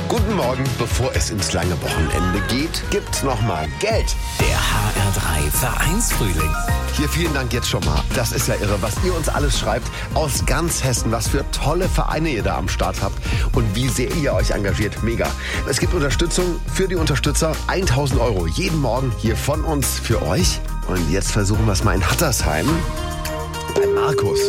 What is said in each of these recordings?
Guten Morgen, bevor es ins lange Wochenende geht, gibt's nochmal Geld. Der HR3 Vereinsfrühling. Hier vielen Dank jetzt schon mal. Das ist ja irre, was ihr uns alles schreibt aus ganz Hessen. Was für tolle Vereine ihr da am Start habt und wie sehr ihr euch engagiert. Mega. Es gibt Unterstützung für die Unterstützer. 1.000 € jeden Morgen hier von uns für euch. Und jetzt versuchen wir es mal in Hattersheim bei Markus.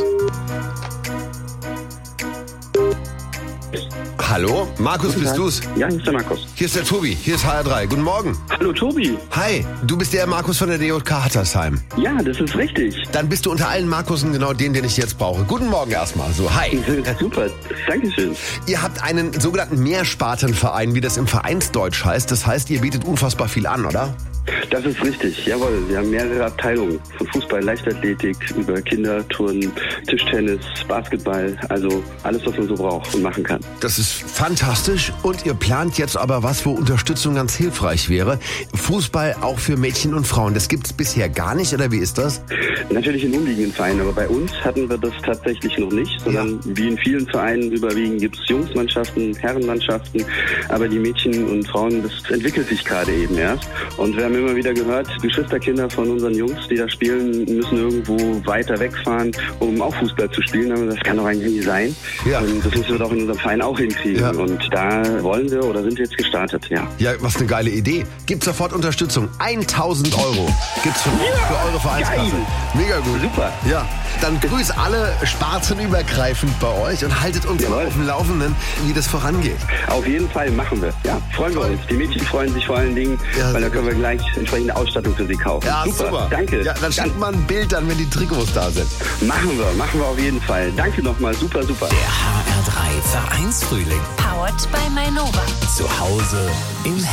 Hallo, Markus, bist du's? Ja, hier ist der Markus. Hier ist der Tobi, hier ist HR3. Guten Morgen. Hallo Tobi. Hi, du bist der Markus von der DJK Hattersheim. Ja, das ist richtig. Dann bist du unter allen Markusen genau den ich jetzt brauche. Guten Morgen erstmal. So, hi. Super, Dankeschön. Ihr habt einen sogenannten Mehrspartenverein, wie das im Vereinsdeutsch heißt. Das heißt, ihr bietet unfassbar viel an, oder? Das ist richtig, jawohl. Wir haben mehrere Abteilungen. Von Fußball, Leichtathletik, über Kinderturnen, Tischtennis, Basketball. Also alles, was man so braucht und machen kann. Das ist fantastisch. Und ihr plant jetzt aber was, wo Unterstützung ganz hilfreich wäre. Fußball auch für Mädchen und Frauen. Das gibt's bisher gar nicht, oder wie ist das? Natürlich in umliegenden Vereinen, aber bei uns hatten wir das tatsächlich noch nicht, sondern wie in vielen Vereinen überwiegend gibt es Jungsmannschaften, Herrenmannschaften, aber die Mädchen und Frauen, das entwickelt sich gerade eben erst. Und wir haben immer wieder gehört, Geschwisterkinder von unseren Jungs, die da spielen, müssen irgendwo weiter wegfahren, um auch Fußball zu spielen. Aber das kann doch eigentlich nicht sein. Ja. Und das müssen wir doch in unserem Verein auch hinkriegen. Ja. Und da wollen wir oder sind wir jetzt gestartet, ja. Ja, was eine geile Idee. Gibt sofort Unterstützung. 1.000 € gibt's für eure Vereinskasse. Geil. Mega gut. Super. Ja, dann grüß alle spartenübergreifend bei euch und haltet uns Jawohl. auf dem Laufenden, wie das vorangeht. Auf jeden Fall machen wir. Ja, freuen wir uns. Die Mädchen freuen sich vor allen Dingen, Ja, weil da können wir gleich entsprechende Ausstattung für sie kaufen. Ja, super. Danke. Ja, dann schickt mal ein Bild dann, wenn die Trikots da sind. Machen wir auf jeden Fall. Danke nochmal, super. Der HR3 Vereinsfrühling. Powered by Mainova. Zu Hause im